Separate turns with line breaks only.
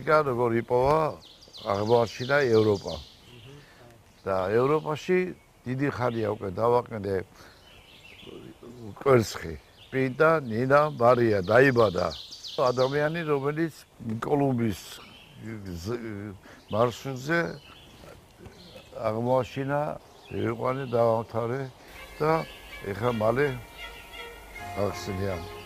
ამერიკა როგორ იპოვა აღმოაჩინა ევროპა. და ევროპაში დიდი ხანია უკვე დავაყენე კვერცხი. პიტა, ნინა, მარია დაიბადა ადამიანი, რომელიც კოლუმბის მარშრუტზე აღმოაჩინა, იყვანე დაამთავრე და ეხლა მალე ახსენია.